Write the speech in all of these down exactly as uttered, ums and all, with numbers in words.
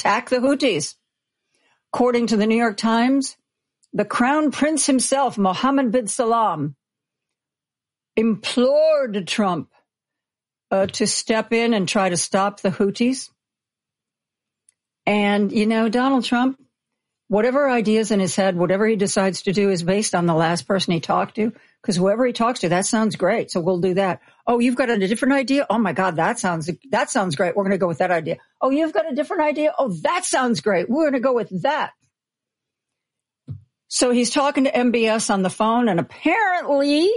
attack the Houthis. According to the New York Times, the Crown Prince himself, Mohammed bin Salman, implored Trump uh, to step in and try to stop the Houthis. And, you know, Donald Trump, whatever ideas in his head, whatever he decides to do is based on the last person he talked to, because whoever he talks to, that sounds great. So we'll do that. Oh, you've got a different idea? Oh, my God, that sounds that sounds great. We're going to go with that idea. Oh, you've got a different idea? Oh, that sounds great. We're going to go with that. So he's talking to M B S on the phone, and apparently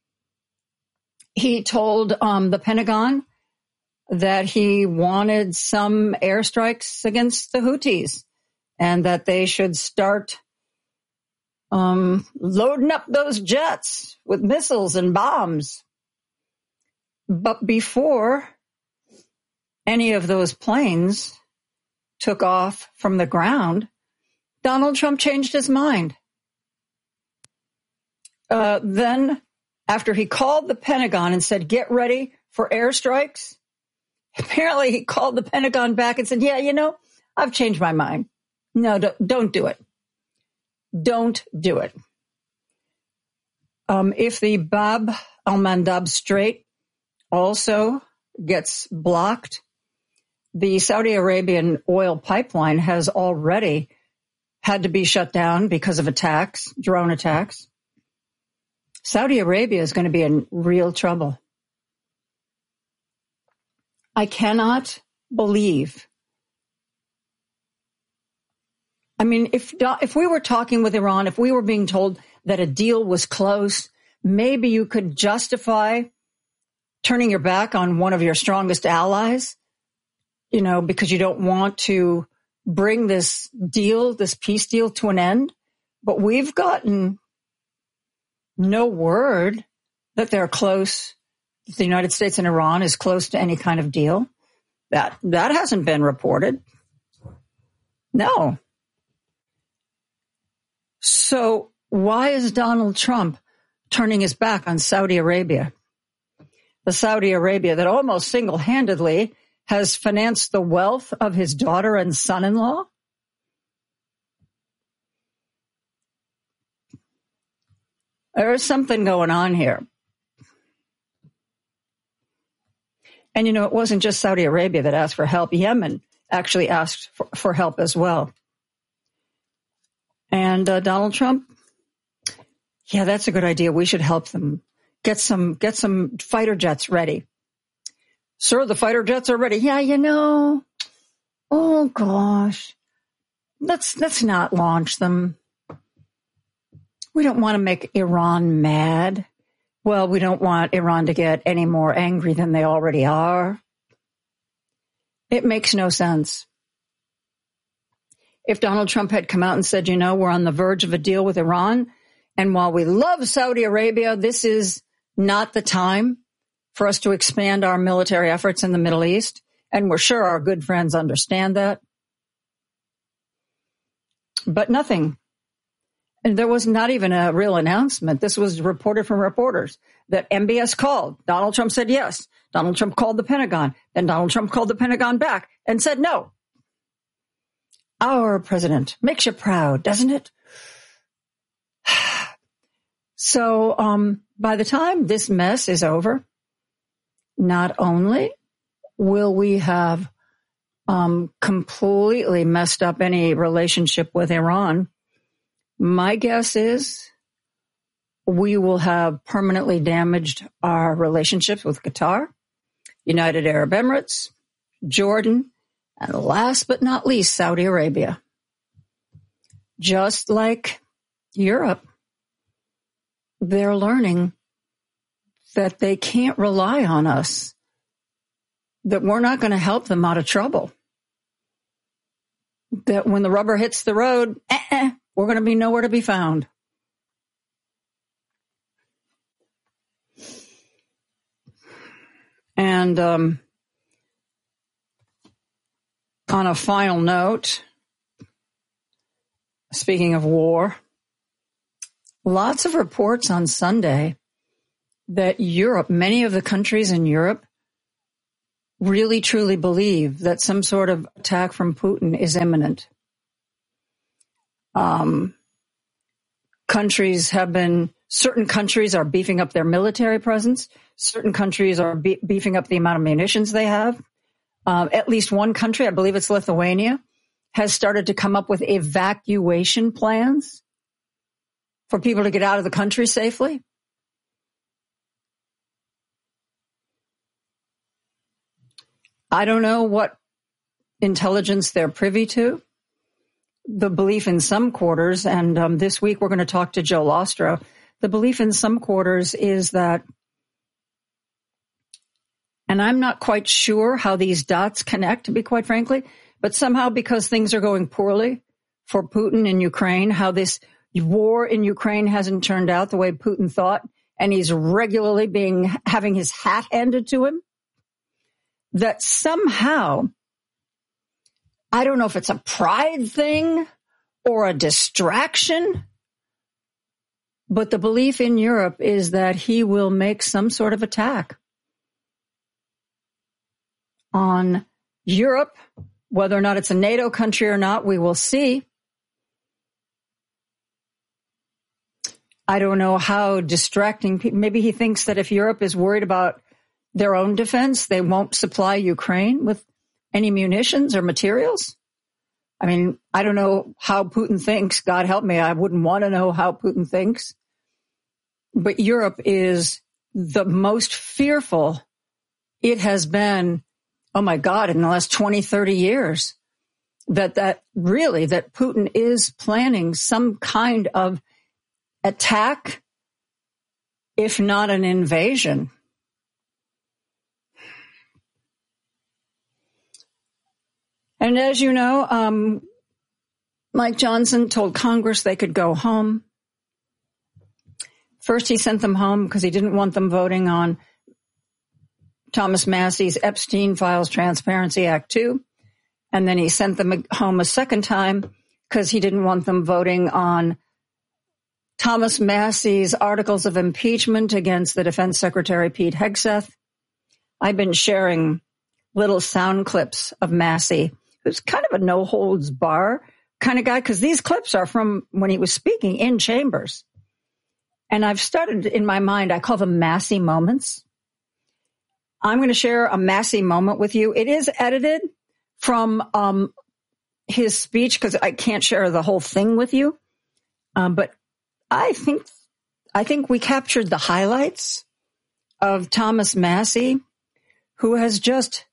he told um, the Pentagon that he wanted some airstrikes against the Houthis and that they should start um, loading up those jets with missiles and bombs. But before any of those planes took off from the ground, Donald Trump changed his mind. Uh, then, after he called the Pentagon and said, get ready for airstrikes, apparently he called the Pentagon back and said, yeah, you know, I've changed my mind. No, don't, don't do it. Don't do it. Um, if the Bab al-Mandab Strait also gets blocked, the Saudi Arabian oil pipeline has already had to be shut down because of attacks, drone attacks. Saudi Arabia is going to be in real trouble. I cannot believe. I mean, if if we were talking with Iran, if we were being told that a deal was close, maybe you could justify turning your back on one of your strongest allies, you know, because you don't want to bring this deal, this peace deal to an end. But we've gotten no word that they're close, that the United States and Iran is close to any kind of deal. That that hasn't been reported. No. So why is Donald Trump turning his back on Saudi Arabia? The Saudi Arabia that almost single-handedly has financed the wealth of his daughter and son-in-law? There is something going on here. And, you know, it wasn't just Saudi Arabia that asked for help. Yemen actually asked for, for help as well. And uh, Donald Trump, yeah, that's a good idea. We should help them. Get some get some fighter jets ready. Sir, the fighter jets are ready. Yeah, you know, oh, gosh, let's let's not launch them. We don't want to make Iran mad. Well, we don't want Iran to get any more angry than they already are. It makes no sense. If Donald Trump had come out and said, you know, we're on the verge of a deal with Iran, and while we love Saudi Arabia, this is not the time for us to expand our military efforts in the Middle East, and we're sure our good friends understand that. But nothing. And there was not even a real announcement. This was reported from reporters that M B S called. Donald Trump said yes. Donald Trump called the Pentagon. Then Donald Trump called the Pentagon back and said no. Our president makes you proud, doesn't it? So um, by the time this mess is over, not only will we have um, completely messed up any relationship with Iran, my guess is we will have permanently damaged our relationships with Qatar, United Arab Emirates, Jordan, and last but not least, Saudi Arabia. Just like Europe, they're learning that they can't rely on us, that we're not going to help them out of trouble, that when the rubber hits the road, eh-eh, we're going to be nowhere to be found. And um, on a final note, speaking of war, lots of reports on Sunday that Europe, many of the countries in Europe, really truly believe that some sort of attack from Putin is imminent. Um, countries have been, certain countries are beefing up their military presence. Certain countries are be- beefing up the amount of munitions they have. Uh, at least one country, I believe it's Lithuania, has started to come up with evacuation plans for people to get out of the country safely. I don't know what intelligence they're privy to. The belief in some quarters, and um, this week we're going to talk to Joe Lostro, the belief in some quarters is that, and I'm not quite sure how these dots connect, to be quite frankly, but somehow because things are going poorly for Putin in Ukraine, how this war in Ukraine hasn't turned out the way Putin thought, and he's regularly being having his hat handed to him, that somehow, I don't know if it's a pride thing or a distraction, but the belief in Europe is that he will make some sort of attack on Europe. Whether or not it's a NATO country or not, we will see. I don't know how distracting people, maybe he thinks that if Europe is worried about their own defense, they won't supply Ukraine with any munitions or materials. I mean, I don't know how Putin thinks. God help me. I wouldn't want to know how Putin thinks. But Europe is the most fearful it has been, oh my God, in the last twenty, thirty years, that that really, that Putin is planning some kind of attack, if not an invasion. And as you know, um, Mike Johnson told Congress they could go home. First, he sent them home because he didn't want them voting on Thomas Massie's Epstein Files Transparency Act two. And then he sent them home a second time because he didn't want them voting on Thomas Massie's articles of impeachment against the Defense Secretary Pete Hegseth. I've been sharing little sound clips of Massie, who's kind of a no-holds-bar kind of guy, because these clips are from when he was speaking in chambers. And I've started in my mind, I call them Massie moments. I'm going to share a Massie moment with you. It is edited from um, his speech because I can't share the whole thing with you. Um, but I think I think we captured the highlights of Thomas Massie, who has just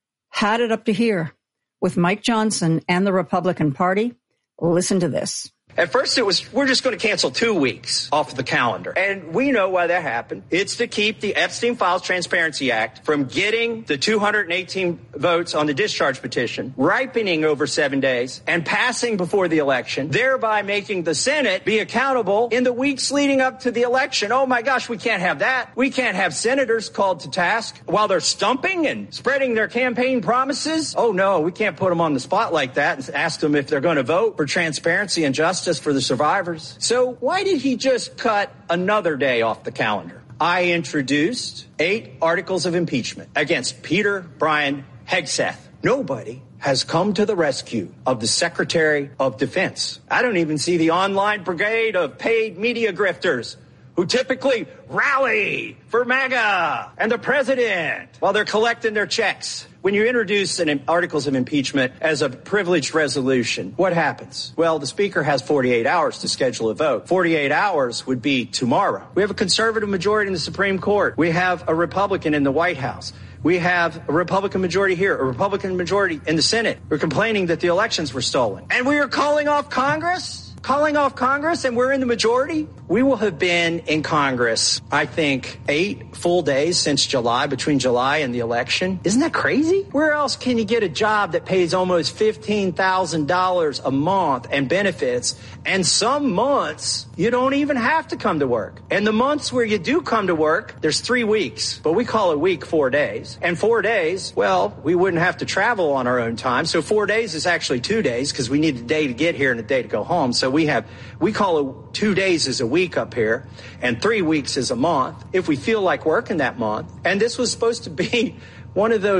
had it up to here with Mike Johnson and the Republican Party. Listen to this. At first, it was, we're just going to cancel two weeks off of the calendar. And we know why that happened. It's to keep the Epstein Files Transparency Act from getting the two hundred eighteen votes on the discharge petition, ripening over seven days, and passing before the election, thereby making the Senate be accountable in the weeks leading up to the election. Oh, my gosh, we can't have that. We can't have senators called to task while they're stumping and spreading their campaign promises. Oh, no, we can't put them on the spot like that and ask them if they're going to vote for transparency and justice for the survivors. So why did he just cut another day off the calendar? I introduced eight articles of impeachment against Peter Brian Hegseth. Nobody has come to the rescue of the Secretary of Defense. I don't even see the online brigade of paid media grifters who typically rally for MAGA and the president while they're collecting their checks. When you introduce an articles of impeachment as a privileged resolution, what happens? Well, the Speaker has forty-eight hours to schedule a vote. forty-eight hours would be tomorrow. We have a conservative majority in the Supreme Court. We have a Republican in the White House. We have a Republican majority here, a Republican majority in the Senate. We're complaining that the elections were stolen. And we are calling off Congress? Calling off Congress, and we're in the majority? We will have been in Congress, I think, eight full days since July, between July and the election. Isn't that crazy? Where else can you get a job that pays almost fifteen thousand dollars a month and benefits? And some months, you don't even have to come to work. And the months where you do come to work, there's three weeks, but we call a week four days. And four days, well, we wouldn't have to travel on our own time. So four days is actually two days because we need a day to get here and a day to go home. So we have, we call it two days is a week up here and three weeks is a month if we feel like working that month. And this was supposed to be one of those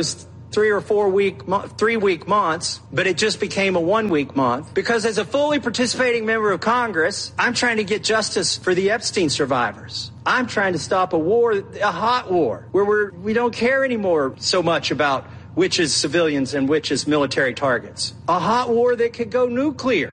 three or four week, three week months, but it just became a one week month. Because as a fully participating member of Congress, I'm trying to get justice for the Epstein survivors. I'm trying to stop a war, a hot war, where we're, we don't care anymore so much about which is civilians and which is military targets. A hot war that could go nuclear.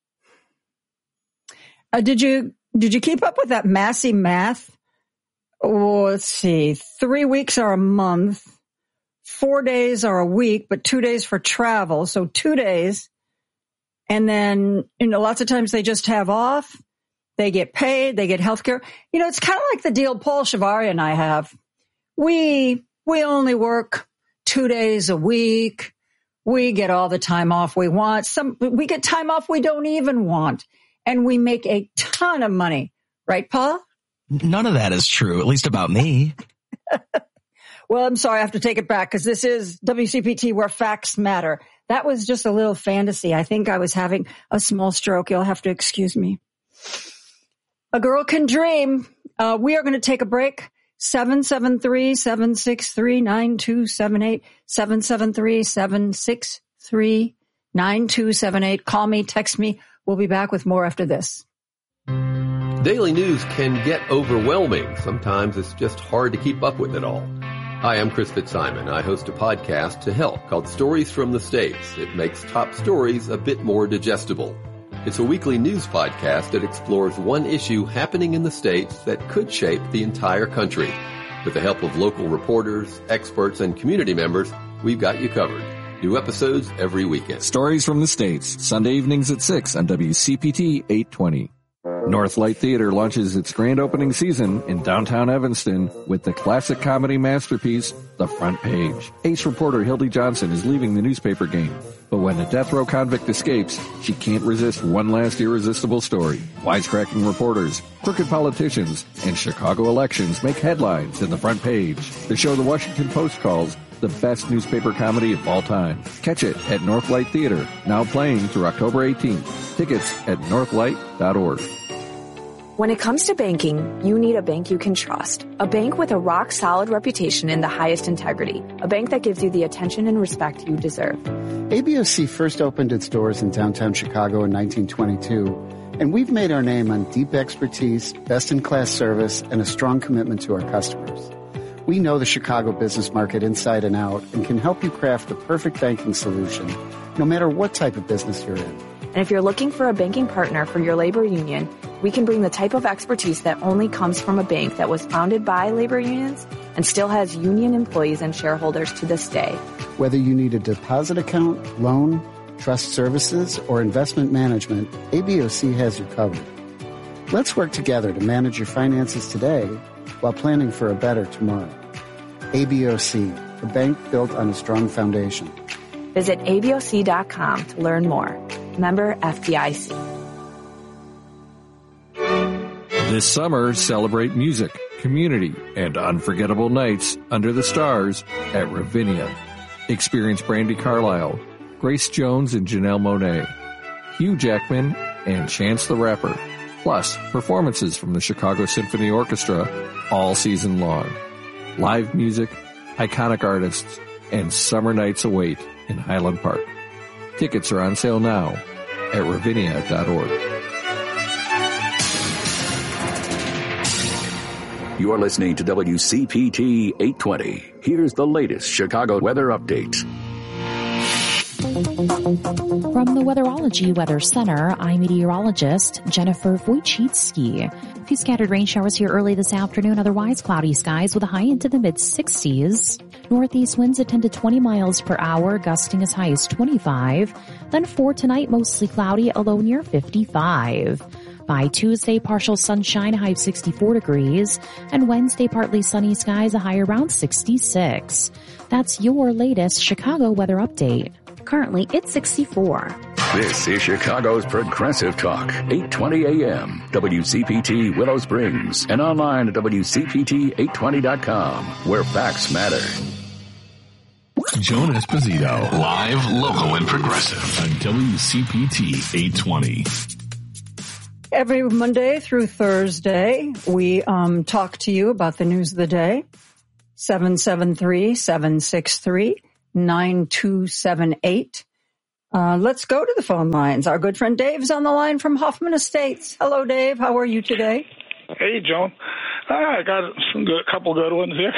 Uh, did you did you keep up with that Massey math? Oh, let's see. Three weeks are a month. Four days are a week, but two days for travel. So two days. And then, you know, lots of times they just have off. They get paid. They get health care. You know, it's kind of like the deal Paul Shivari and I have. We, we only work two days a week. We get all the time off we want. Some, we get time off we don't even want. And we make a ton of money. Right, Paul? None of that is true, at least about me. Well, I'm sorry, I have to take it back because this is W C P T where facts matter. That was just a little fantasy. I think I was having a small stroke. You'll have to excuse me. A girl can dream. Uh, we are going to take a break. seven seven three, seven six three, nine two seven eight. seven seven three, seven six three, nine two seven eight. Call me, text me. We'll be back with more after this. Daily news can get overwhelming. Sometimes it's just hard to keep up with it all. Hi, I'm Chris Fitzsimon. I host a podcast to help called Stories from the States. It makes top stories a bit more digestible. It's a weekly news podcast that explores one issue happening in the States that could shape the entire country. With the help of local reporters, experts, and community members, we've got you covered. New episodes every weekend. Stories from the States, Sunday evenings at six on W C P T eight twenty. Northlight Theater launches its grand opening season in downtown Evanston with the classic comedy masterpiece, The Front Page. Ace reporter Hildy Johnson is leaving the newspaper game, but when a death row convict escapes, she can't resist one last irresistible story. Wisecracking reporters, crooked politicians, and Chicago elections make headlines in The Front Page. The show the Washington Post calls the best newspaper comedy of all time. Catch it at Northlight Theater, now playing through October eighteenth. Tickets at northlight dot org. When it comes to banking, you need a bank you can trust. A bank with a rock-solid reputation and the highest integrity. A bank that gives you the attention and respect you deserve. A B O C first opened its doors in downtown Chicago in nineteen twenty-two, and we've made our name on deep expertise, best-in-class service, and a strong commitment to our customers. We know the Chicago business market inside and out and can help you craft the perfect banking solution, no matter what type of business you're in. And if you're looking for a banking partner for your labor union, we can bring the type of expertise that only comes from a bank that was founded by labor unions and still has union employees and shareholders to this day. Whether you need a deposit account, loan, trust services, or investment management, A B O C has you covered. Let's work together to manage your finances today while planning for a better tomorrow. A B O C, a bank built on a strong foundation. Visit A B O C dot com to learn more. Member F D I C. This summer, celebrate music, community, and unforgettable nights under the stars at Ravinia. Experience Brandi Carlile, Grace Jones and Janelle Monáe, Hugh Jackman, and Chance the Rapper, plus performances from the Chicago Symphony Orchestra all season long. Live music, iconic artists, and summer nights await in Highland Park. Tickets are on sale now at ravinia dot org. You're listening to W C P T eight twenty. Here's the latest Chicago weather update. From the Weatherology Weather Center, I'm meteorologist Jennifer Wojcicki. A few scattered rain showers here early this afternoon, otherwise cloudy skies with a high into the mid-sixties. Northeast winds at ten to twenty miles per hour, gusting as high as twenty-five. Then for tonight, mostly cloudy, a low near fifty-five. By Tuesday, partial sunshine, a high of sixty-four degrees. And Wednesday, partly sunny skies, a high around sixty-six. That's your latest Chicago weather update. Currently, it's sixty-four. This is Chicago's Progressive Talk, eight twenty a m, W C P T Willow Springs, and online at W C P T eight twenty dot com, where facts matter. Joan Esposito, live, local, and progressive on W C P T eight twenty. Every Monday through Thursday, we um, talk to you about the news of the day. seven seven three, seven six three, nine two seven eight. Uh, let's go to the phone lines. Our good friend Dave's on the line from Hoffman Estates. Hello, Dave. How are you today? Hey, Joan. I got some good, couple good ones here.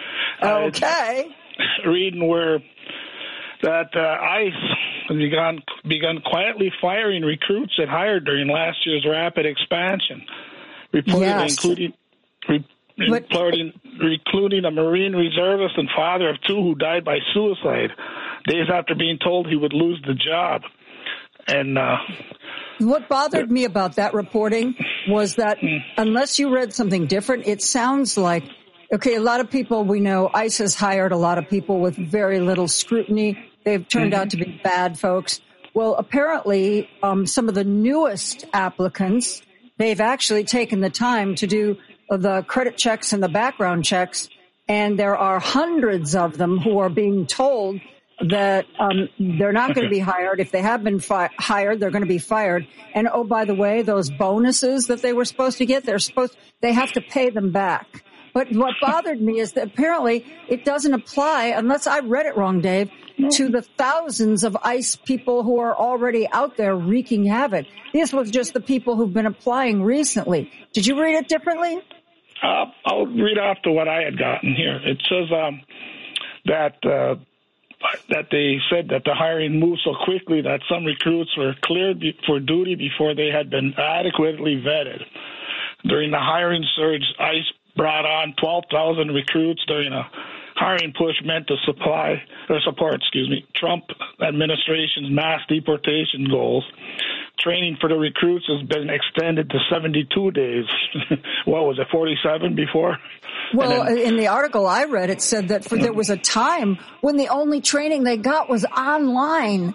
Okay. Uh, reading where that uh, ICE has begun, begun quietly firing recruits it hired during last year's rapid expansion, reportedly yes. including, re, but, including, including a Marine reservist and father of two who died by suicide days after being told he would lose the job. And uh, what bothered me about that reporting was that unless you read something different, it sounds like, okay, a lot of people we know, ICE has hired a lot of people with very little scrutiny. They've turned mm-hmm. out to be bad folks. Well, apparently, um, some of the newest applicants, they've actually taken the time to do the credit checks and the background checks, and there are hundreds of them who are being told that um, they're not going to be hired. If they have been fi- hired, they're going to be fired. And oh, by the way, those bonuses that they were supposed to get, they're supposed, they have to pay them back. But what bothered me is that apparently it doesn't apply, unless I read it wrong, Dave, to the thousands of ICE people who are already out there wreaking havoc. This was just the people who've been applying recently. Did you read it differently? Uh, I'll read off to what I had gotten here. It says um, that uh, that they said that the hiring moved so quickly that some recruits were cleared be- for duty before they had been adequately vetted. During the hiring surge, ICE brought on twelve thousand recruits during a hiring push meant to supply or support, excuse me, Trump administration's mass deportation goals. Training for the recruits has been extended to seventy-two days. What was it, forty-seven before? Well, then, in the article I read, it said that for, there was a time when the only training they got was online.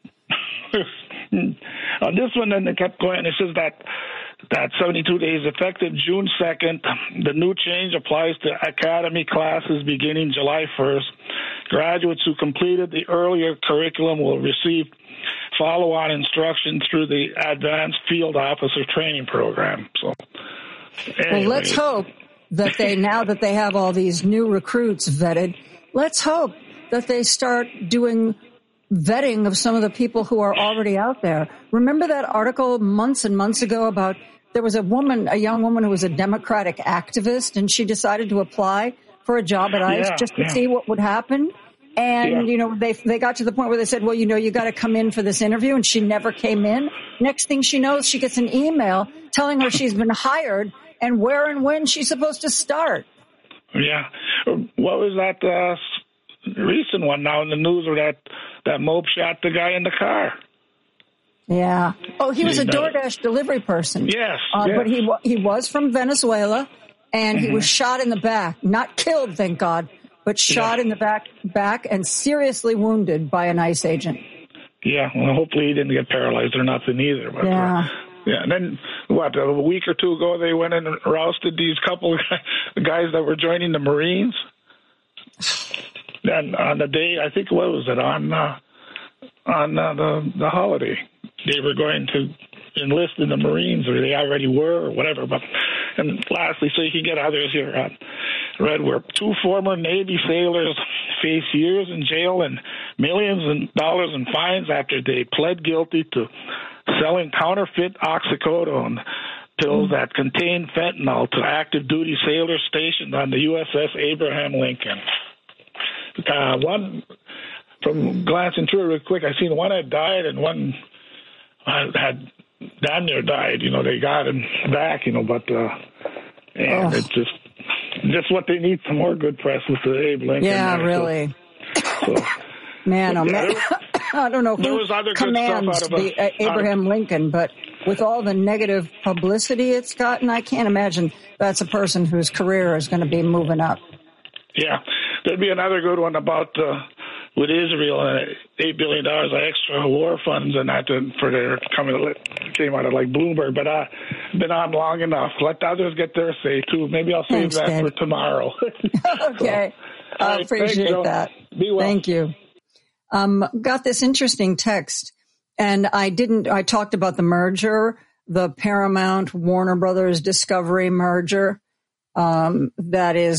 On this one, then they kept going. It says that that seventy-two days effective June second. The new change applies to academy classes beginning July first. Graduates who completed the earlier curriculum will receive follow-on instruction through the Advanced Field Officer Training Program. So, anyway. Well, let's hope that they, now that they have all these new recruits vetted, let's hope that they start doing vetting of some of the people who are already out there. Remember that article months and months ago about there was a woman, a young woman who was a Democratic activist, and she decided to apply for a job at ICE yeah, just to yeah. see what would happen. And, yeah. you know, they they got to the point where they said, well, you know, you got to come in for this interview. And she never came in. Next thing she knows, she gets an email telling her she's been hired and where and when she's supposed to start. Yeah. What was that uh, recent one now in the news where that, that mope shot the guy in the car? Yeah. Oh, he was a DoorDash delivery person. Yes. Uh, yes. But he he was from Venezuela, and mm-hmm. he was shot in the back. Not killed, thank God, but shot yeah. in the back, back and seriously wounded by an ICE agent. Yeah. Well, hopefully he didn't get paralyzed or nothing either. But, yeah. Uh, yeah. And then, what, a week or two ago, they went and rousted these couple of guys that were joining the Marines. And on the day, I think, what was it, on uh, on uh, the, the holiday, they were going to enlist in the Marines, or they already were, or whatever. But and lastly, so you can get others here, uh, read where two former Navy sailors face years in jail and millions of dollars in fines after they pled guilty to selling counterfeit oxycodone pills that contain fentanyl to active duty sailors stationed on the U S S Abraham Lincoln. Uh, one, from glancing through it real quick, I seen one had died and one had damn near died. You know, they got him back, you know, but uh, and oh. it's just just what they need, some more good press with the Abe Lincoln. Yeah, there, really. So, so. Man, oh, man. I don't know who commands of the a, uh, Abraham Lincoln, but with all the negative publicity it's gotten, I can't imagine that's a person whose career is going to be moving up. Yeah. There'd be another good one about uh, with Israel, uh, eight billion dollars of extra war funds and that for their coming came out of like Bloomberg. But I've been on long enough. Let the others get their say too. Maybe I'll save Thanks, that Dad. for tomorrow. Okay, so, I right, appreciate thanks, that. Be well. Thank you. Um, got this interesting text, and I didn't. I talked about the merger, the Paramount Warner Brothers Discovery merger. Um, that is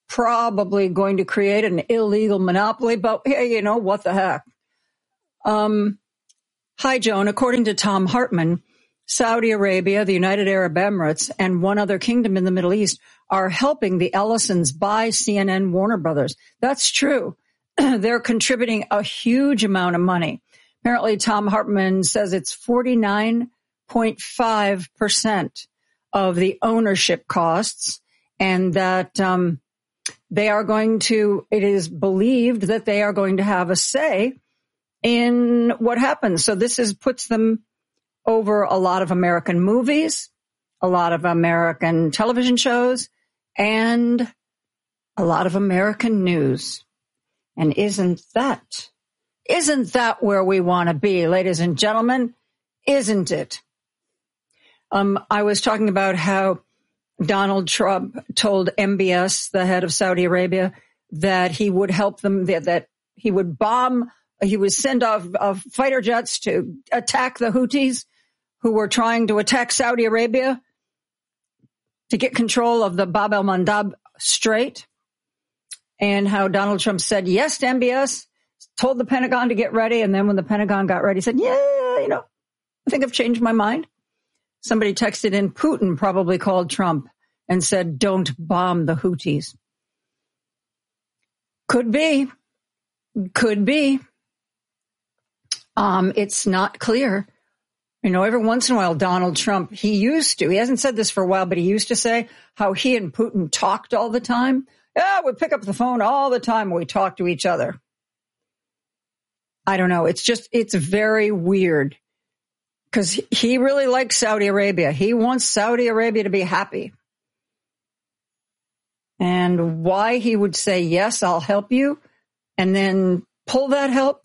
probably going to create an illegal monopoly, but hey, you know, what the heck? Um, hi, Joan. According to Tom Hartman, Saudi Arabia, the United Arab Emirates, and one other kingdom in the Middle East are helping the Ellisons buy C N N Warner Brothers. That's true. They're contributing a huge amount of money. Apparently, Tom Hartman says it's forty-nine point five percent of the ownership costs, and that um, they are going to, it is believed that they are going to have a say in what happens. So this is puts them over a lot of American movies, a lot of American television shows, and a lot of American news. And isn't that, isn't that where we want to be, ladies and gentlemen? Isn't it? Um, I was talking about how Donald Trump told M B S, the head of Saudi Arabia, that he would help them, that, that he would bomb, he would send off uh, fighter jets to attack the Houthis who were trying to attack Saudi Arabia to get control of the Bab el-Mandab Strait. And how Donald Trump said yes to M B S, told the Pentagon to get ready, and then when the Pentagon got ready, said, yeah, you know, I think I've changed my mind. Somebody texted in, Putin probably called Trump and said, don't bomb the Houthis. Could be. Could be. Um, it's not clear. You know, every once in a while, Donald Trump, he used to, he hasn't said this for a while, but he used to say how he and Putin talked all the time. Yeah, we pick up the phone all the time when we talk to each other. I don't know. It's just, it's very weird because he really likes Saudi Arabia. He wants Saudi Arabia to be happy. And why he would say, yes, I'll help you, and then pull that help,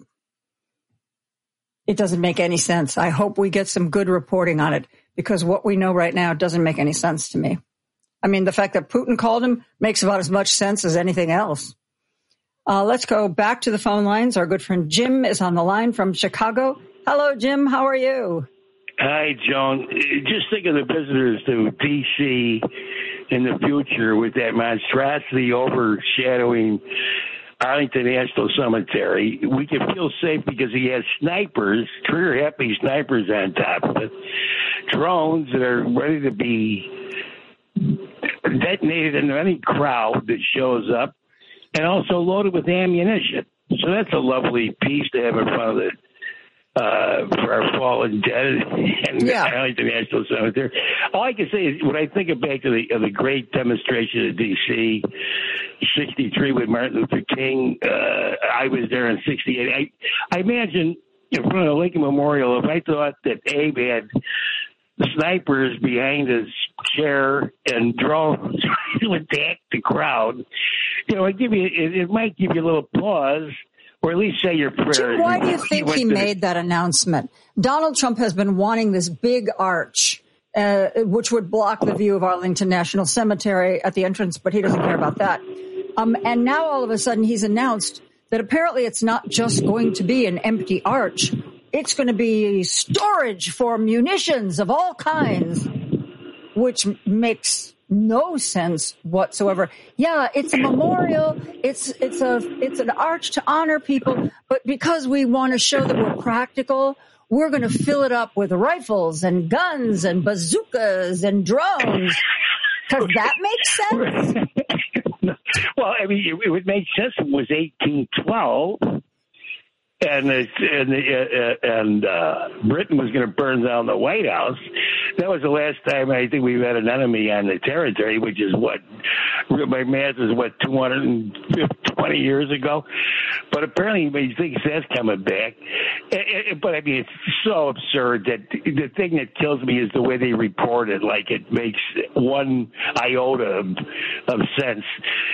it doesn't make any sense. I hope we get some good reporting on it because what we know right now doesn't make any sense to me. I mean, the fact that Putin called him makes about as much sense as anything else. Uh, let's go back to the phone lines. Our good friend Jim is on the line from Chicago. Hello, Jim. How are you? Hi, Joan. Just think of the visitors to D C in the future with that monstrosity overshadowing Arlington National Cemetery. We can feel safe because he has snipers, trigger-happy snipers on top of it, drones that are ready to be detonated into any crowd that shows up, and also loaded with ammunition. So that's a lovely piece to have in front of the uh, for our fallen dead and yeah. Arlington National Cemetery. All I can say is when I think back to the of the great demonstration in D C, sixty-three with Martin Luther King. Uh, I was there in sixty-eight. I, I imagine in front of the Lincoln Memorial, if I thought that Abe had snipers behind his chair and drones to attack the crowd, you know, it give you it, it might give you a little pause, or at least say your prayer. Jim, why do you think he, he made that announcement? Donald Trump has been wanting this big arch, uh, which would block the view of Arlington National Cemetery at the entrance, but he doesn't care about that. Um, and now all of a sudden he's announced that apparently it's not just going to be an empty arch. It's going to be storage for munitions of all kinds, which makes no sense whatsoever. Yeah, it's a memorial. It's it's a it's an arch to honor people, but because we want to show that we're practical, we're going to fill it up with rifles and guns and bazookas and drones. Does that make sense? Well, I mean, it, it would make sense if it was eighteen twelve. And it's, and uh, and uh, Britain was going to burn down the White House. That was the last time I think we've had an enemy on the territory, which is what my math is what two hundred twenty years ago. But apparently, he thinks that's coming back. But I mean, it's so absurd that the thing that kills me is the way they report it. Like it makes one iota of, of sense.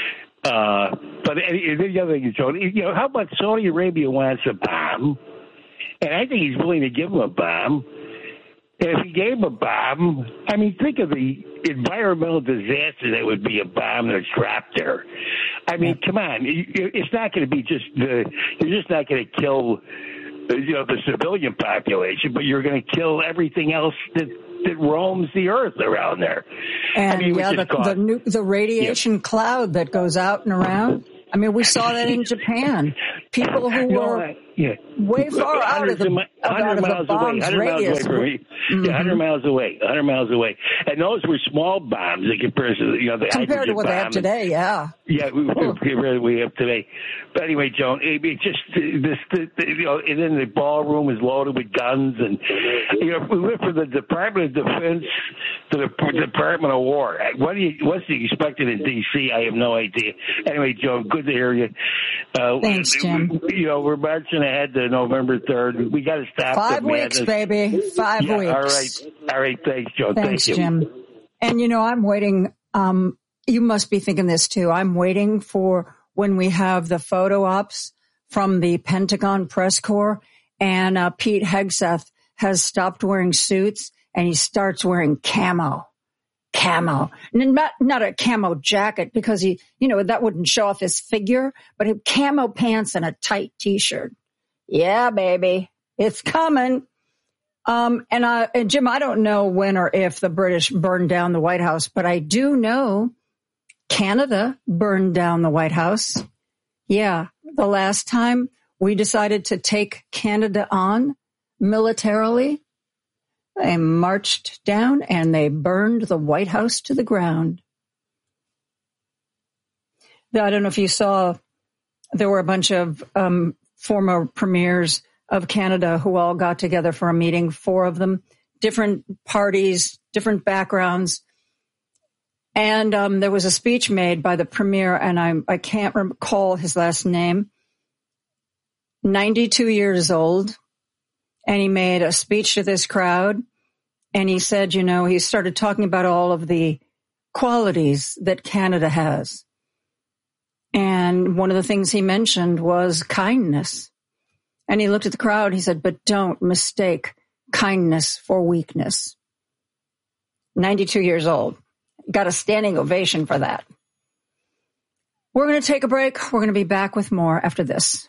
Uh, but the other thing is, you know, how about Saudi Arabia wants a bomb, and I think he's willing to give him a bomb. And if he gave him a bomb, I mean, think of the environmental disaster that would be a bomb that's dropped there. I mean, come on, it's not going to be just the, you're just not going to kill, you know, the civilian population, but you're going to kill everything else that that roams the earth around there. And I mean, yeah, the, the, new, the radiation yeah. cloud that goes out and around. I mean, we saw that in Japan. People who no, were I, yeah. way far out of the, out of the bomb's away, radius. Miles away mm-hmm. Yeah, one hundred miles away, one hundred miles away. And those were small bombs in comparison to, you know, the compared to what they have today, yeah. Yeah, we, we, we have today. But anyway, Joan, it, it just, this, the, the, you know, and then the ballroom is loaded with guns. And, you know, we went from the Department of Defense to the Department of War. What do you, what's expected in D C? I have no idea. Anyway, Joan, good to hear you. Uh, Thanks, Jim. We, you know, we're marching ahead to November third. We got to stop. Five weeks, baby. Five yeah, weeks. All right. All right. Thanks, Joan. Thanks, Thank you. Jim. And, you know, I'm waiting. Um, you must be thinking this, too. I'm waiting for when we have the photo ops from the Pentagon press corps, and uh, Pete Hegseth has stopped wearing suits, and he starts wearing camo. Camo, not, not a camo jacket, because he, you know, that wouldn't show off his figure, but camo pants and a tight t-shirt. Yeah, baby, it's coming. Um, and I, and Jim, I don't know when or if the British burned down the White House, but I do know Canada burned down the White House. Yeah, the last time we decided to take Canada on militarily, they marched down and they burned the White House to the ground. I don't know if you saw, there were a bunch of um, former premiers of Canada who all got together for a meeting, four of them, different parties, different backgrounds. And um, there was a speech made by the premier, and I, I can't recall his last name, ninety-two years old. And he made a speech to this crowd. And he said, you know, he started talking about all of the qualities that Canada has. And one of the things he mentioned was kindness. And he looked at the crowd. He said, but don't mistake kindness for weakness. ninety-two years old. Got a standing ovation for that. We're going to take a break. We're going to be back with more after this.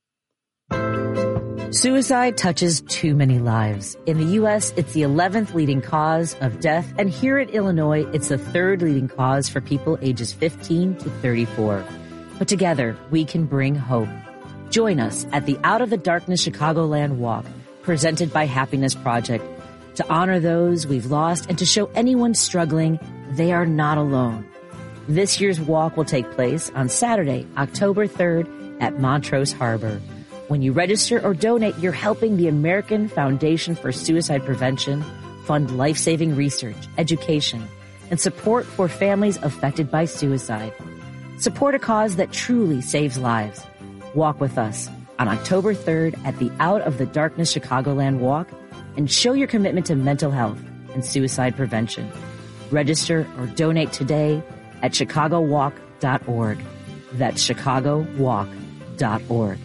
Suicide touches too many lives. In the U S, it's the eleventh leading cause of death, and here in Illinois, it's the third leading cause for people ages fifteen to thirty-four. But together, we can bring hope. Join us at the Out of the Darkness Chicagoland Walk, presented by Happiness Project, to honor those we've lost and to show anyone struggling they are not alone. This year's walk will take place on Saturday, October third at Montrose Harbor. When you register or donate, you're helping the American Foundation for Suicide Prevention fund life-saving research, education, and support for families affected by suicide. Support a cause that truly saves lives. Walk with us on October third at the Out of the Darkness Chicagoland Walk and show your commitment to mental health and suicide prevention. Register or donate today at chicago walk dot org. That's chicago walk dot org.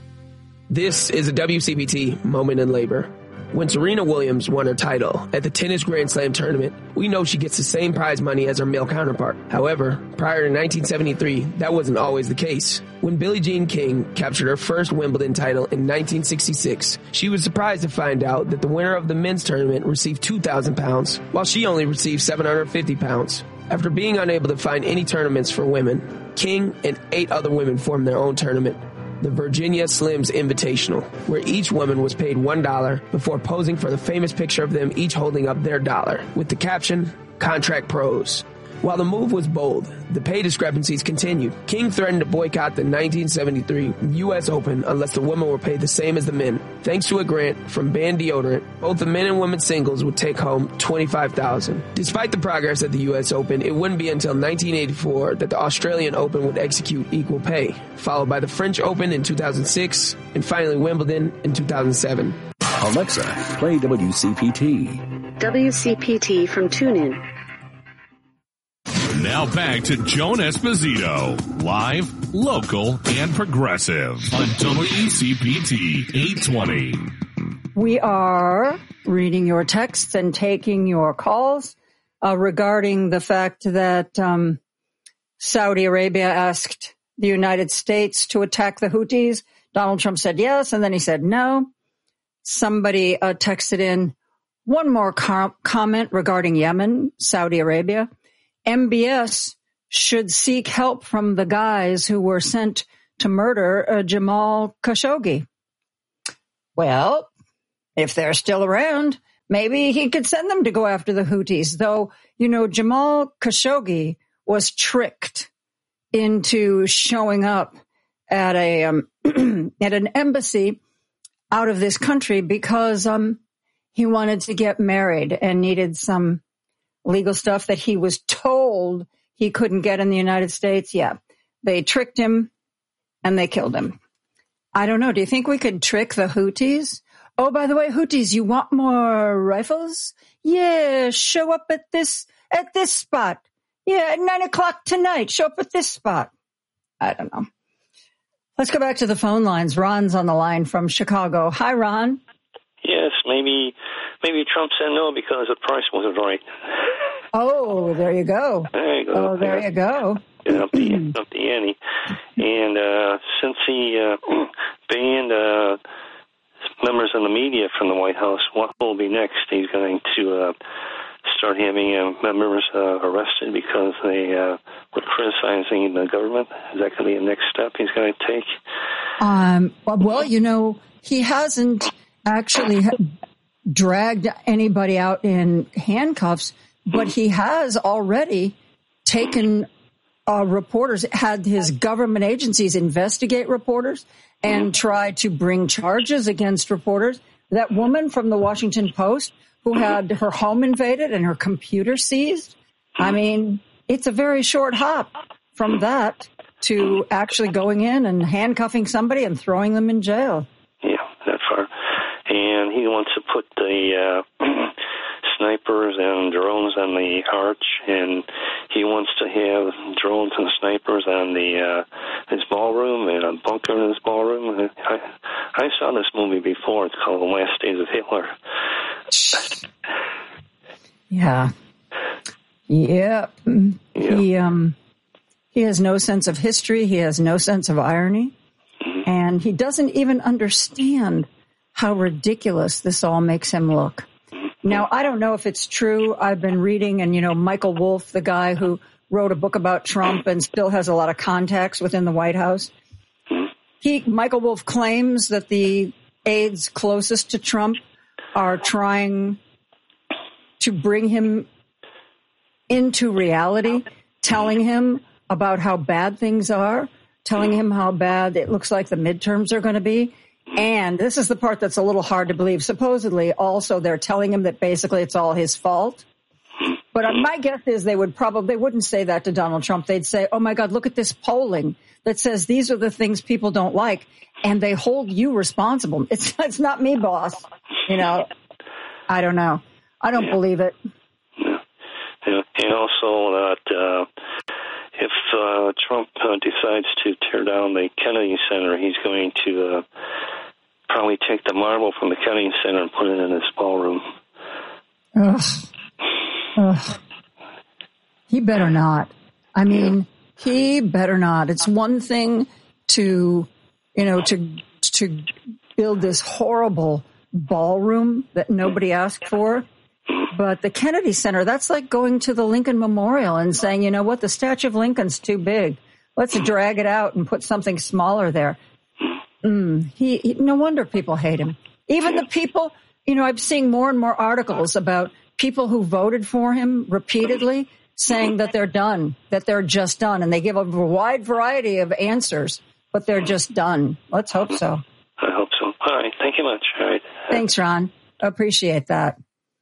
This is a W C P T moment in labor. When Serena Williams won her title at the Tennis Grand Slam tournament, we know she gets the same prize money as her male counterpart. However, prior to nineteen seventy-three, that wasn't always the case. When Billie Jean King captured her first Wimbledon title in nineteen sixty-six, she was surprised to find out that the winner of the men's tournament received two thousand pounds, while she only received seven hundred fifty pounds. After being unable to find any tournaments for women, King and eight other women formed their own tournament, the Virginia Slims Invitational, where each woman was paid one dollar before posing for the famous picture of them each holding up their dollar, with the caption, Contract Pros. While the move was bold, the pay discrepancies continued. King threatened to boycott the nineteen seventy-three U S Open unless the women were paid the same as the men. Thanks to a grant from Band Deodorant, both the men and women singles would take home twenty-five thousand dollars. Despite the progress at the U S Open, it wouldn't be until nineteen eighty-four that the Australian Open would execute equal pay, followed by the French Open in two thousand six, and finally Wimbledon in two thousand seven. Alexa, play W C P T. W C P T from TuneIn. Now back to Joan Esposito, live, local, and progressive on W C P T eight twenty. We are reading your texts and taking your calls uh, regarding the fact that um, Saudi Arabia asked the United States to attack the Houthis. Donald Trump said yes, and then he said no. Somebody uh, texted in, One more com- comment regarding Yemen, Saudi Arabia. M B S should seek help from the guys who were sent to murder uh, Jamal Khashoggi. Well, if they're still around, maybe he could send them to go after the Houthis. Though, you know, Jamal Khashoggi was tricked into showing up at a um, at an embassy out of this country because um, he wanted to get married and needed some legal stuff that he was told he couldn't get in the United States. Yeah, they tricked him and they killed him. I don't know. Do you think we could trick the Houthis? Oh, by the way, Houthis, you want more rifles? Yeah, show up at this at this spot. Yeah, at nine o'clock tonight. Show up at this spot. I don't know. Let's go back to the phone lines. Ron's on the line from Chicago. Hi, Ron. Yes, maybe maybe Trump said no because the price wasn't right. Oh, there you go. There you go. Oh, there yeah. you go. Yeah, up the up the ante. And uh, since he uh, banned uh, members of the media from the White House, what will be next? He's going to uh, start having uh, members uh, arrested because they uh, were criticizing the government. Is that going to be the next step he's going to take? Um. Well, you know, he hasn't actually dragged anybody out in handcuffs, but he has already taken uh, reporters, had his government agencies investigate reporters and try to bring charges against reporters. That woman from the Washington Post who had her home invaded and her computer seized. I mean, it's a very short hop from that to actually going in and handcuffing somebody and throwing them in jail. Yeah, that far. And he wants to put the uh, snipers and drones on the arch, and he wants to have drones and snipers on the uh, his ballroom and a bunker in his ballroom. I, I saw this movie before. It's called The Last Days of Hitler. Yeah. Yep. Yeah. He um he has no sense of history. He has no sense of irony. Mm-hmm. And he doesn't even understand how ridiculous this all makes him look. Mm-hmm. Now, I don't know if it's true. I've been reading, and, you know, Michael Wolff, the guy who wrote a book about Trump and still has a lot of contacts within the White House. Mm-hmm. He, Michael Wolff claims that the aides closest to Trump are trying to bring him into reality, telling him about how bad things are, telling him how bad it looks like the midterms are going to be. And this is the part that's a little hard to believe. Supposedly, also, they're telling him that basically it's all his fault. But my guess is they would probably, they wouldn't say that to Donald Trump. They'd say, oh, my God, look at this polling that says these are the things people don't like, and they hold you responsible. It's, it's not me, boss. You know, I don't know. I don't yeah. believe it. Yeah. Yeah. And also that uh, if uh, Trump uh, decides to tear down the Kennedy Center, he's going to uh, probably take the marble from the Kennedy Center and put it in his ballroom. Ugh. Ugh. He better not. I mean, yeah. he better not. It's one thing to, you know, to to build this horrible ballroom that nobody asked for. But the Kennedy Center, that's like going to the Lincoln Memorial and saying, you know what, the Statue of Lincoln's too big. Let's drag it out and put something smaller there. Mm, he, he, no wonder people hate him. Even the people, you know, I'm seeing more and more articles about people who voted for him repeatedly saying that they're done, that they're just done. And they give a wide variety of answers, but they're just done. Let's hope so. I hope so. All right. Thank you much. All right. Thanks, Ron. Appreciate that.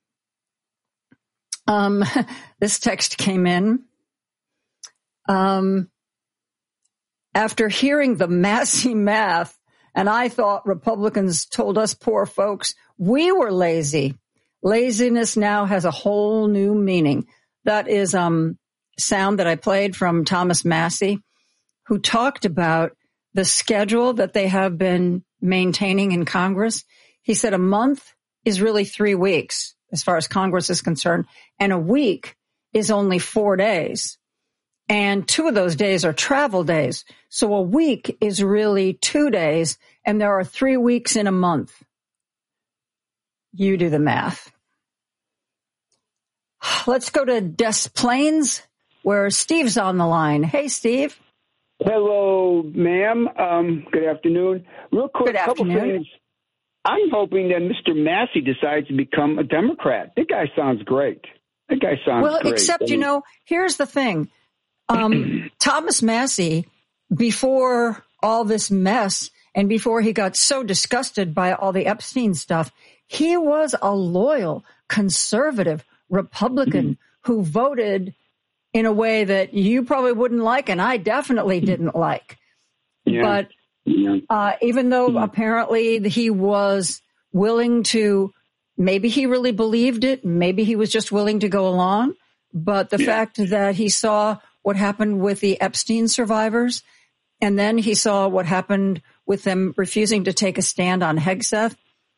Um, this text came in. Um, after hearing the Massey math, and I thought Republicans told us poor folks we were lazy. Laziness now has a whole new meaning. That is um sound that I played from Thomas Massey, who talked about the schedule that they have been maintaining in Congress. He said a month is really three weeks as far as Congress is concerned, and a week is only four days. And two of those days are travel days. So a week is really two days, and there are three weeks in a month. You do the math. let's go to Des Plaines, where Steve's on the line. Hey, Steve. Hello, ma'am. Um, good afternoon. Real quick, a couple things. I'm hoping that Mister Massey decides to become a Democrat. That guy sounds great. That guy sounds well, great. Well, except, I mean, you know, here's the thing. Um, Thomas Massey, before all this mess and before he got so disgusted by all the Epstein stuff, he was a loyal, conservative Republican who voted in a way that you probably wouldn't like, and I definitely didn't like. Yeah. But uh, even though yeah. apparently he was willing to, maybe he really believed it, maybe he was just willing to go along, but the yeah. fact that he saw what happened with the Epstein survivors, and then he saw what happened with them refusing to take a stand on Hegseth,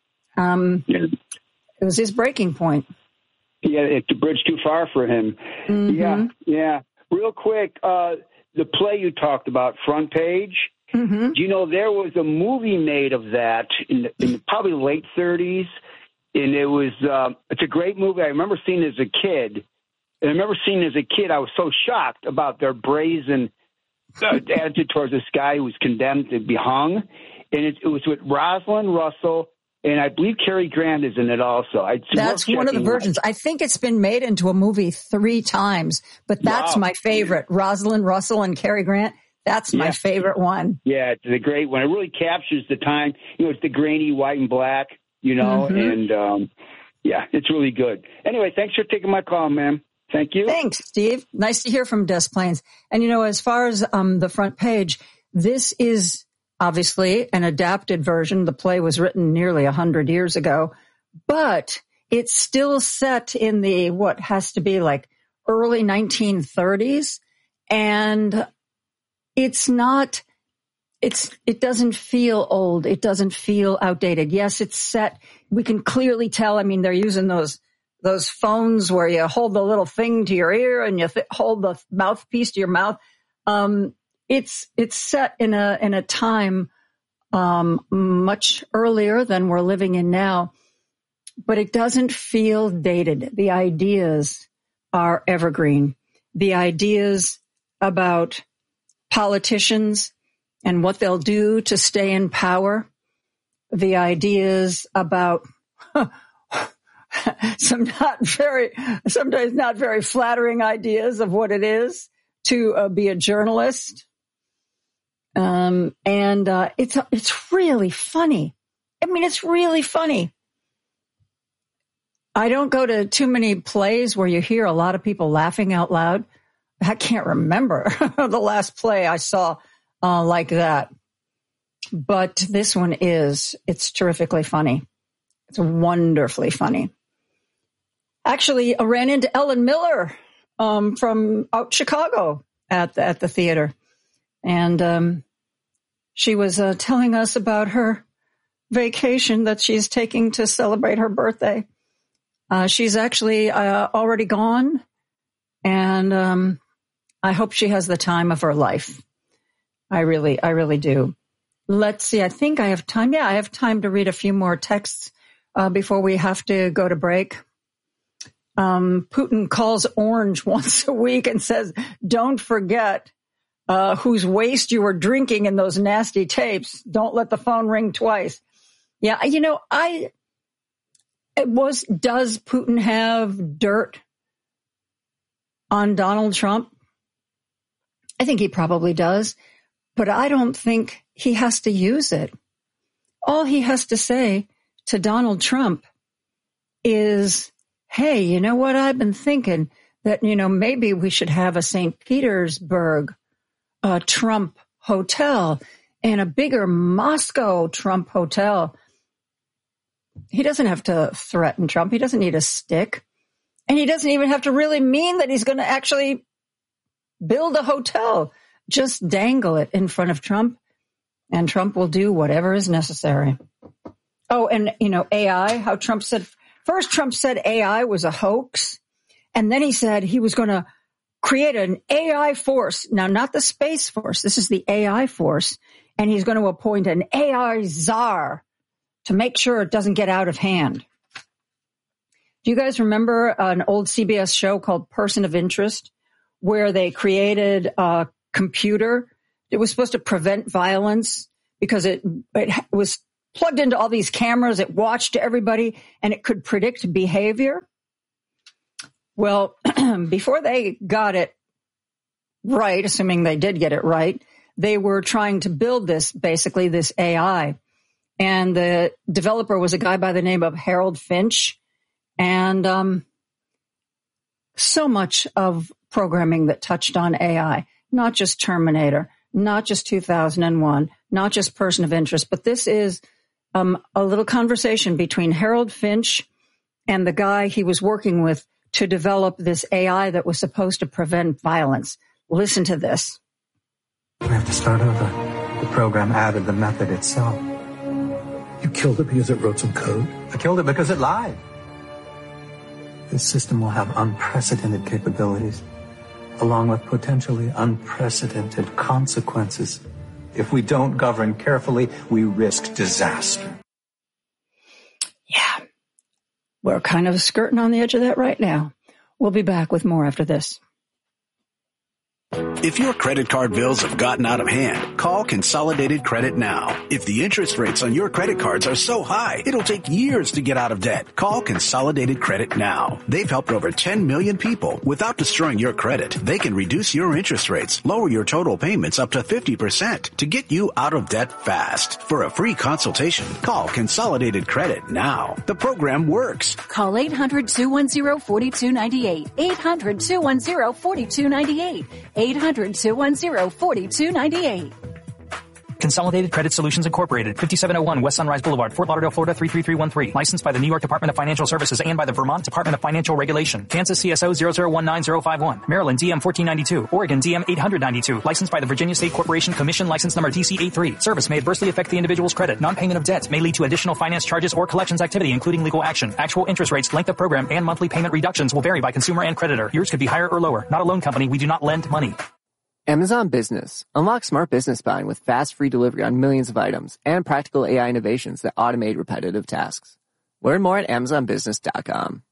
um, yeah. it was his breaking point. Yeah, it's a bridge too far for him. Mm-hmm. Yeah, yeah. Real quick, uh, the play you talked about, Front Page, mm-hmm. do you know there was a movie made of that in, the, in probably the late thirties, and it was, uh, it's a great movie. I remember seeing it as a kid, and I remember seeing it as a kid, I was so shocked about their brazen uh, attitude towards this guy who was condemned to be hung, and it, it was with Rosalind Russell, and I believe Cary Grant is in it also. I, that's one of the versions. Out. I think it's been made into a movie three times, but that's wow. my favorite. Rosalind Russell and Cary Grant. That's yeah. my favorite one. Yeah, it's a great one. It really captures the time. You know, it's the grainy white and black, you know, mm-hmm. and um, yeah, it's really good. Anyway, thanks for taking my call, ma'am. Thank you. Thanks, Steve. Nice to hear from Des Plaines. And, you know, as far as um, the Front Page, this is obviously an adapted version. The play was written nearly a hundred years ago, but it's still set in the, what has to be like early nineteen thirties. And it's not, it's, it doesn't feel old. It doesn't feel outdated. Yes, it's set. We can clearly tell. I mean, they're using those, those phones where you hold the little thing to your ear and you th- hold the mouthpiece to your mouth. Um, It's it's set in a in a time um, much earlier than we're living in now, but it doesn't feel dated. The ideas are evergreen. The ideas about politicians and what they'll do to stay in power. The ideas about some not very, sometimes not very flattering ideas of what it is to uh, be a journalist. Um, and, uh, it's, it's really funny. I mean, it's really funny. I don't go to too many plays where you hear a lot of people laughing out loud. I can't remember the last play I saw, uh, like that. But this one is, it's terrifically funny. It's wonderfully funny. Actually, I ran into Ellen Miller, um, from out Chicago at the, at the theater. And um, she was uh, telling us about her vacation that she's taking to celebrate her birthday. Uh, she's actually uh, already gone, and um, I hope she has the time of her life. I really, I really do. Let's see. I think I have time. Yeah, I have time to read a few more texts uh, before we have to go to break. Um, Putin calls Orange once a week and says, "Don't forget Uh, whose waste you were drinking in those nasty tapes. Don't let the phone ring twice." Yeah, you know, I, it was, does Putin have dirt on Donald Trump? I think he probably does, but I don't think he has to use it. All he has to say to Donald Trump is, hey, you know what? I've been thinking that, you know, maybe we should have a Saint Petersburg a Trump hotel and a bigger Moscow Trump hotel. He doesn't have to threaten Trump. He doesn't need a stick. And he doesn't even have to really mean that he's going to actually build a hotel. Just dangle it in front of Trump, and Trump will do whatever is necessary. Oh, and, you know, A I, how Trump said, first Trump said A I was a hoax, and then he said he was going to create an A I force. Now, not the Space Force. This is the A I force. And he's going to appoint an A I czar to make sure it doesn't get out of hand. Do you guys remember an old C B S show called Person of Interest, where they created a computer? It was supposed to prevent violence because it, it was plugged into all these cameras. It watched everybody and it could predict behavior. Well, before they got it right, assuming they did get it right, they were trying to build this, basically this A I. And the developer was a guy by the name of Harold Finch. And um, so much of programming that touched on A I, not just Terminator, not just two thousand one, not just Person of Interest, but this is um, a little conversation between Harold Finch and the guy he was working with to develop this A I that was supposed to prevent violence. Listen to this. We have to start over. The program added the method itself. You killed it because it wrote some code? I killed it because it lied. This system will have unprecedented capabilities, along with potentially unprecedented consequences. If we don't govern carefully, we risk disaster. Yeah, we're kind of skirting on the edge of that right now. We'll be back with more after this. If your credit card bills have gotten out of hand, call Consolidated Credit now. If the interest rates on your credit cards are so high, it'll take years to get out of debt. Call Consolidated Credit now. They've helped over ten million people without destroying your credit. They can reduce your interest rates, lower your total payments up to fifty percent to get you out of debt fast. For a free consultation, call Consolidated Credit now. The program works. Call eight hundred, two one zero, four two nine eight. eight hundred, two one zero, four two nine eight. eight hundred, two one zero, four two nine eight. Consolidated Credit Solutions Incorporated, fifty-seven oh one West Sunrise Boulevard, Fort Lauderdale, Florida three three three one three. Licensed by the New York Department of Financial Services and by the Vermont Department of Financial Regulation. Kansas C S O zero zero one nine zero five one. Maryland D M fourteen ninety-two. Oregon D M eight ninety-two. Licensed by the Virginia State Corporation Commission, license number D C eighty-three. Service may adversely affect the individual's credit. Non-payment of debt may lead to additional finance charges or collections activity, including legal action. Actual interest rates, length of program, and monthly payment reductions will vary by consumer and creditor. Yours could be higher or lower. Not a loan company. We do not lend money. Amazon Business. Unlock smart business buying with fast, free delivery on millions of items and practical A I innovations that automate repetitive tasks. Learn more at amazon business dot com.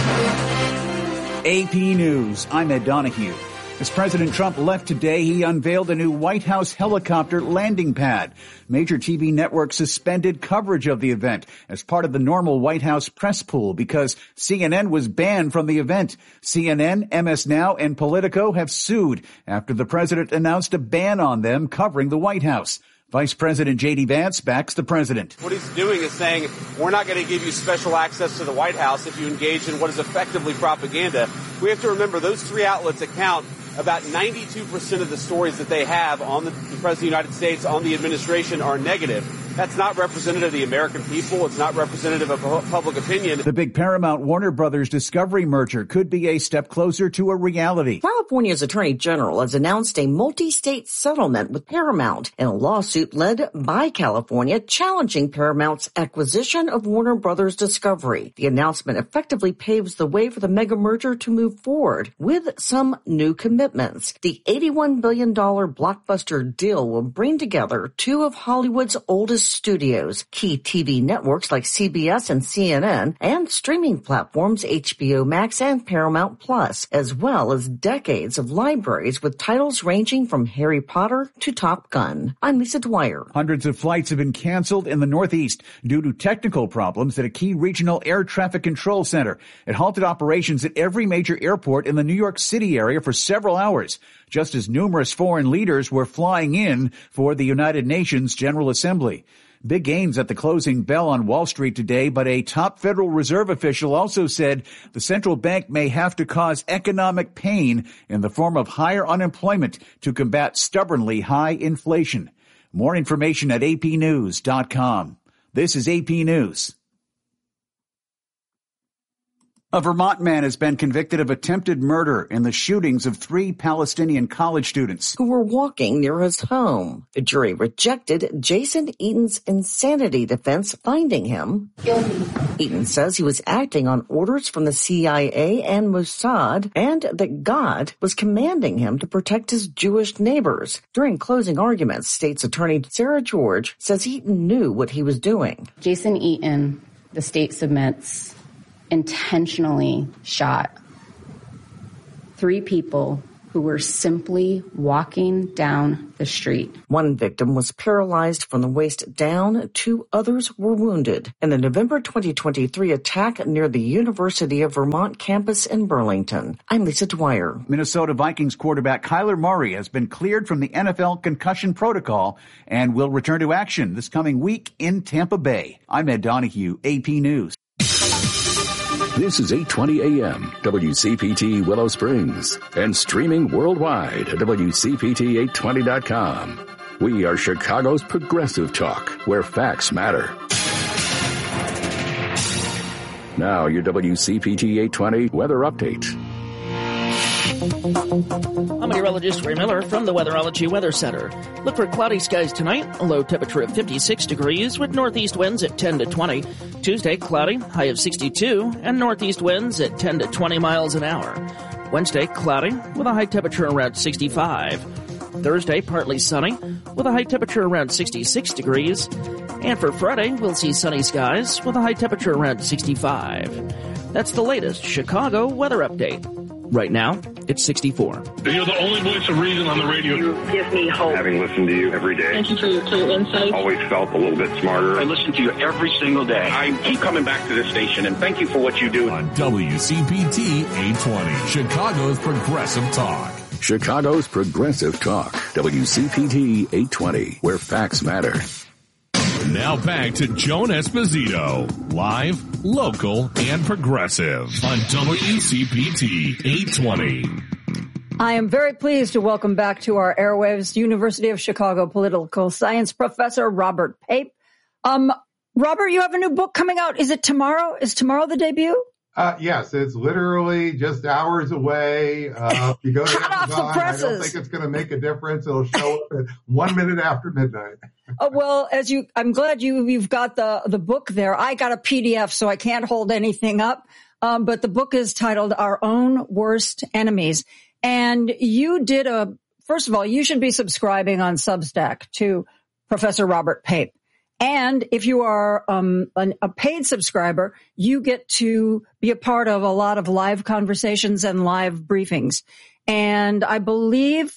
A P News, I'm Ed Donahue. As President Trump left today, he unveiled a new White House helicopter landing pad. Major T V networks suspended coverage of the event as part of the normal White House press pool because C N N was banned from the event. C N N, M S Now, and Politico have sued after the president announced a ban on them covering the White House. Vice President J D Vance backs the president. What he's doing is saying, we're not going to give you special access to the White House if you engage in what is effectively propaganda. We have to remember those three outlets account about ninety-two percent of the stories that they have on the, the President of the United States, on the administration, are negative. That's not representative of the American people. It's not representative of public opinion. The big Paramount-Warner Brothers Discovery merger could be a step closer to a reality. California's Attorney General has announced a multi-state settlement with Paramount in a lawsuit led by California challenging Paramount's acquisition of Warner Brothers Discovery. The announcement effectively paves the way for the mega merger to move forward with some new commitments. The eighty-one billion dollars blockbuster deal will bring together two of Hollywood's oldest studios, key T V networks like C B S and C N N, and streaming platforms H B O Max and Paramount Plus, as well as decades of libraries with titles ranging from Harry Potter to Top Gun. I'm Lisa Dwyer. Hundreds of flights have been canceled in the Northeast due to technical problems at a key regional air traffic control center. It halted operations at every major airport in the New York City area for several hours, just as numerous foreign leaders were flying in for the United Nations General Assembly. Big gains at the closing bell on Wall Street today, but a top Federal Reserve official also said the central bank may have to cause economic pain in the form of higher unemployment to combat stubbornly high inflation. More information at A P news dot com. This is A P News. A Vermont man has been convicted of attempted murder in the shootings of three Palestinian college students who were walking near his home. The jury rejected Jason Eaton's insanity defense, finding him guilty. Eaton says he was acting on orders from the C I A and Mossad, and that God was commanding him to protect his Jewish neighbors. During closing arguments, state's attorney Sarah George says Eaton knew what he was doing. Jason Eaton, the state submits, intentionally shot three people who were simply walking down the street. One victim was paralyzed from the waist down. Two others were wounded in the November twenty twenty-three attack near the University of Vermont campus in Burlington. I'm Lisa Dwyer. Minnesota Vikings quarterback Kyler Murray has been cleared from the N F L concussion protocol and will return to action this coming week in Tampa Bay. I'm Ed Donahue, A P News. This is eight twenty A M, W C P T Willow Springs, and streaming worldwide at W C P T eight twenty dot com. We are Chicago's progressive talk, where facts matter. Now your W C P T eight twenty weather update. I'm meteorologist Ray Miller from the Weatherology Weather Center. Look for cloudy skies tonight, a low temperature of fifty-six degrees with northeast winds at ten to twenty. Tuesday, cloudy, high of sixty-two, and northeast winds at ten to twenty miles an hour. Wednesday, cloudy, with a high temperature around sixty-five. Thursday, partly sunny, with a high temperature around sixty-six degrees. And for Friday, we'll see sunny skies with a high temperature around sixty-five. That's the latest Chicago weather update. Right now, it's sixty-four. You're the only voice of reason on the radio. You give me hope. Having listened to you every day. Thank you for your clear insight. Always felt a little bit smarter. I listen to you every single day. I keep coming back to this station, and thank you for what you do. On W C P T eight twenty, Chicago's Progressive Talk. Chicago's Progressive Talk, W C P T eight twenty, where facts matter. Now back to Joan Esposito, live, local, and progressive on W C P T eight twenty. I am very pleased to welcome back to our airwaves University of Chicago political science professor Robert Pape. Um, Robert, you have a new book coming out. Is it tomorrow? Is tomorrow the debut? Uh, yes, it's literally just hours away. Uh, if you go to Amazon, I don't think it's going to make a difference. It'll show up at one minute after midnight. Oh, well, as you, I'm glad you, you've got the, the book there. I got a P D F, so I can't hold anything up. Um, but the book is titled Our Own Worst Enemies. And you did a, first of all, you should be subscribing on Substack to Professor Robert Pape. And if you are um, an, a paid subscriber, you get to be a part of a lot of live conversations and live briefings. And I believe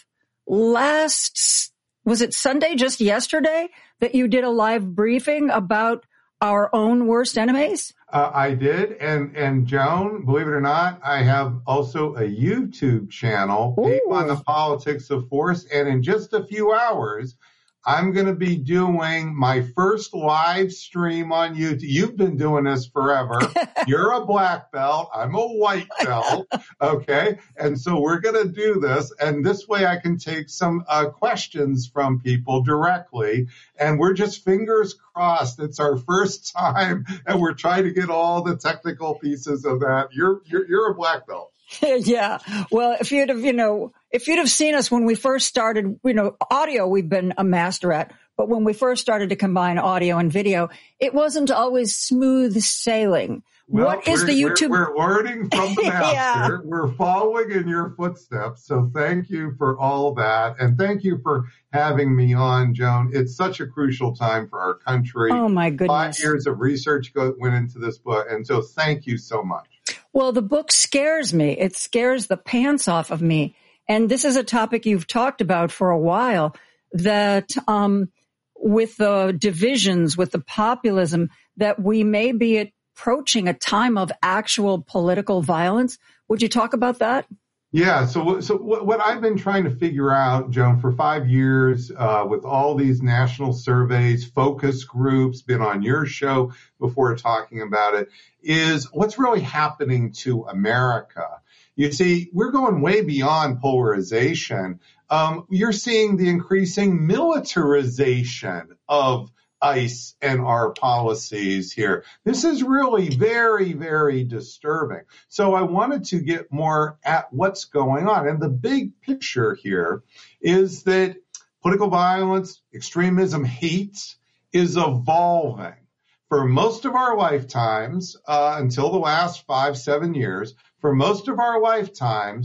last, was it Sunday, just yesterday, that you did a live briefing about our own worst enemies? Uh, I did. And, and Joan, believe it or not, I have also a YouTube channel, Pape on the Politics of Force. And in just a few hours, I'm going to be doing my first live stream on YouTube. You've been doing this forever. You're a black belt. I'm a white belt. Okay. And so we're going to do this. And this way I can take some uh, questions from people directly. And we're just fingers crossed. It's our first time. And we're trying to get all the technical pieces of that. You're, you're, you're a black belt. Yeah. Well, if you'd have, you know, if you'd have seen us when we first started, you know, audio, we've been a master at, but when we first started to combine audio and video, it wasn't always smooth sailing. Well, what is the YouTube? We're, we're learning from the master. Yeah. We're following in your footsteps. So thank you for all that. And thank you for having me on, Joan. It's such a crucial time for our country. Oh, my goodness. Five years of research go, went into this book. And so thank you so much. Well, the book scares me. It scares the pants off of me. And this is a topic you've talked about for a while, that um, with the divisions, with the populism, that we may be approaching a time of actual political violence. Would you talk about that? Yeah. So, so what I've been trying to figure out, Joan, for five years, uh, with all these national surveys, focus groups, been on your show before talking about it, is what's really happening to America. You see, we're going way beyond polarization. Um, you're seeing the increasing militarization of ICE and our policies here. This is really very, very disturbing. So I wanted to get more at what's going on. And the big picture here is that political violence, extremism, hate is evolving. For most of our lifetimes, uh, until the last five, seven years, for most of our lifetimes,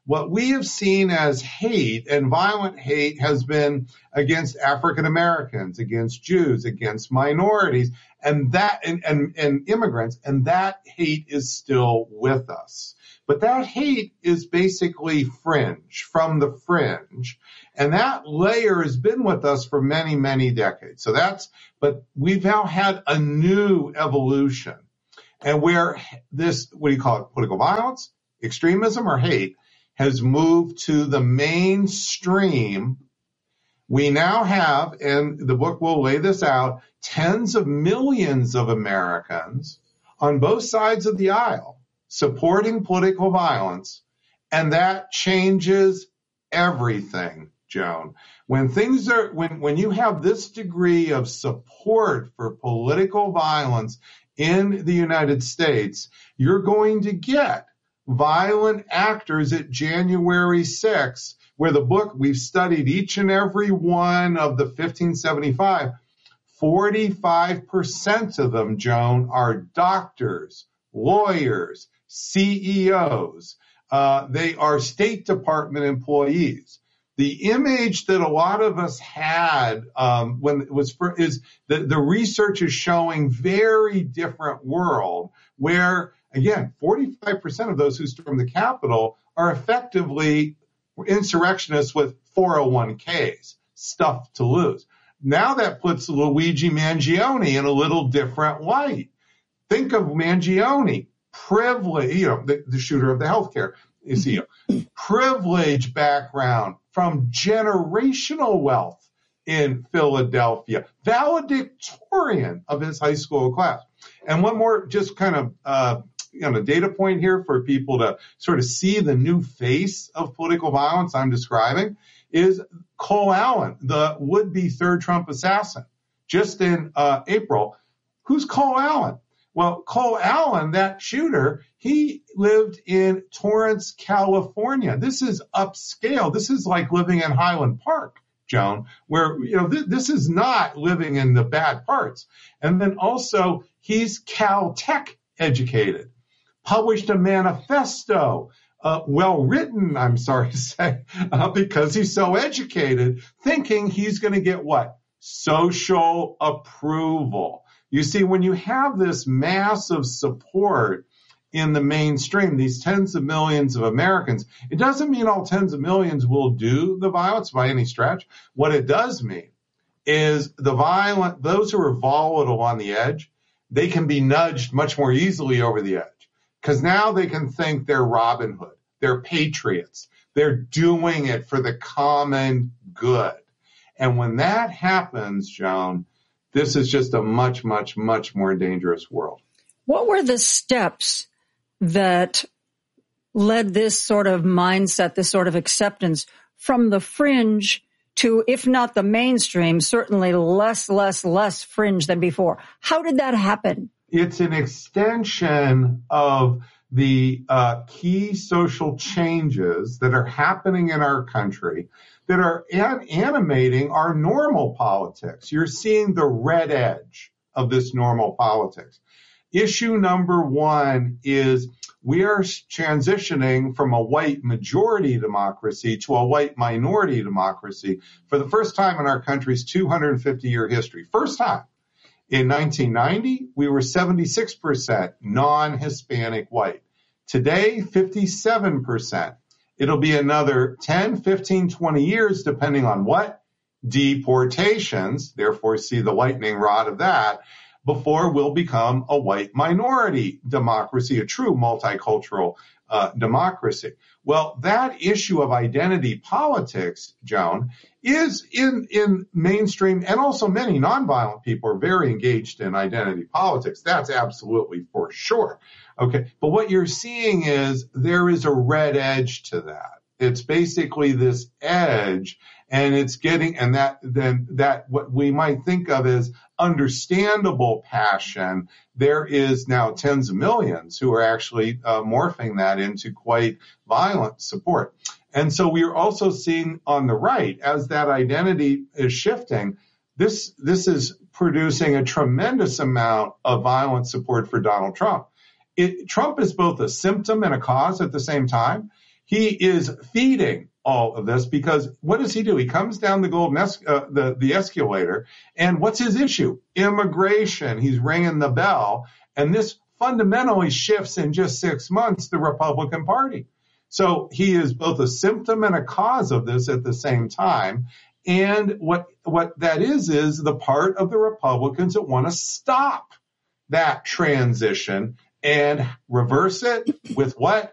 What we have seen as hate and violent hate has been against African Americans, against Jews, against minorities, and that and, and, and immigrants, and that hate is still with us. But that hate is basically fringe, from the fringe. And that layer has been with us for many, many decades. So that's, but we've now had a new evolution. And where this, what do you call it, political violence, extremism, or hate, has moved to the mainstream. We now have, and the book will lay this out, tens of millions of Americans on both sides of the aisle supporting political violence, and that changes everything, Joan. When things are, when, when you have this degree of support for political violence in the United States, you're going to get violent actors at January sixth, where the book, we've studied each and every one of the fifteen seventy-five, forty-five percent of them, Joan, are doctors, lawyers, C E Os. Uh, they are State Department employees. The image that a lot of us had um, when it was for, is that the research is showing very different world where, again, forty-five percent of those who storm the Capitol are effectively insurrectionists with four oh one k's, stuff to lose. Now that puts Luigi Mangione in a little different light. Think of Mangione, privilege, you know, the, the shooter of the healthcare, you see, privileged background from generational wealth in Philadelphia, valedictorian of his high school class. And one more just kind of uh, you know, data point here for people to sort of see the new face of political violence I'm describing is Cole Allen, the would-be third Trump assassin, just in uh, April. Who's Cole Allen? Well, Cole Allen, that shooter, he lived in Torrance, California. This is upscale. This is like living in Highland Park, Joan, where, you know, th- this is not living in the bad parts. And then also, he's Caltech educated, published a manifesto, uh, well written, I'm sorry to say, uh, because he's so educated, thinking he's going to get what? Social approval. You see, when you have this massive support in the mainstream, these tens of millions of Americans, it doesn't mean all tens of millions will do the violence by any stretch. What it does mean is the violent, those who are volatile on the edge, they can be nudged much more easily over the edge because now they can think they're Robin Hood, they're patriots, they're doing it for the common good. And when that happens, Joan, this is just a much, much, much more dangerous world. What were the steps that led this sort of mindset, this sort of acceptance from the fringe to, if not the mainstream, certainly less, less, less fringe than before? How did that happen? It's an extension of the uh, key social changes that are happening in our country that are an- animating our normal politics. You're seeing the red edge of this normal politics. Issue number one is we are transitioning from a white majority democracy to a white minority democracy for the first time in our country's two hundred fifty year history. First time. In nineteen ninety, we were seventy-six percent non-Hispanic white. Today, fifty-seven percent. It'll be another ten, fifteen, twenty years, depending on what? Deportations, therefore see the lightning rod of that, before we'll become a white minority democracy, a true multicultural uh, democracy. Well, that issue of identity politics, Joan, is in, in mainstream, and also many nonviolent people are very engaged in identity politics. That's absolutely for sure. Okay. But what you're seeing is there is a red edge to that. It's basically this edge, and it's getting, and that, then that what we might think of as understandable passion, there is now tens of millions who are actually uh, morphing that into quite violent support. And so we are also seeing on the right, as that identity is shifting, this, this is producing a tremendous amount of violent support for Donald Trump. It, Trump is both a symptom and a cause at the same time. He is feeding all of this because what does he do? He comes down the golden es- uh, the the escalator, and what's his issue? Immigration. He's ringing the bell, and this fundamentally shifts in just six months the Republican Party. So he is both a symptom and a cause of this at the same time. And what what that is is the part of the Republicans that want to stop that transition and reverse it with what?